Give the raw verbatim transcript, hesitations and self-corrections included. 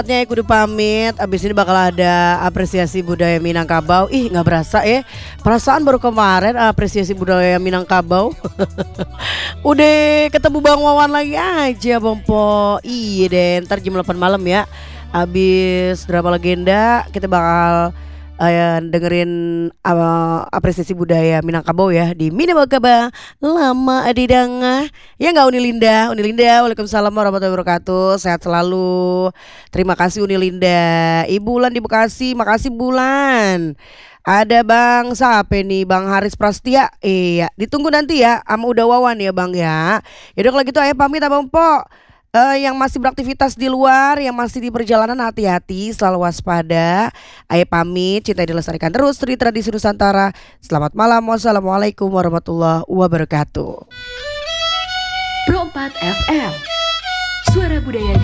Saatnya aku udah pamit. Abis ini bakal ada apresiasi budaya Minangkabau. Ih nggak berasa ya. Perasaan baru kemarin apresiasi budaya Minangkabau. Udah ketemu Bang Wawan lagi aja Bang Po. Iya deh, ntar jam delapan malam ya. Abis drama legenda kita bakal eh, dengerin uh, apresiasi budaya Minangkabau ya di Minangkabau lama adidanga. Ya nggak Uni Linda, Uni Linda, waalaikumsalam warahmatullahi wabarakatuh. Sehat selalu. Terima kasih Uni Linda. Ibu Bulan di Bekasi, makasih Bulan. Ada Bang siapa nih Bang Haris Prastia. Iya, ditunggu nanti ya sama udah Wawan ya Bang ya. Yaudah kalau gitu ayo pamit Abang Po. Eh, yang masih beraktivitas di luar, yang masih di perjalanan hati-hati, selalu waspada. Ayo pamit, cinta dilestarikan terus dari tradisi Nusantara. Selamat malam, wassalamualaikum warahmatullahi wabarakatuh. Pro empat F M, suara budaya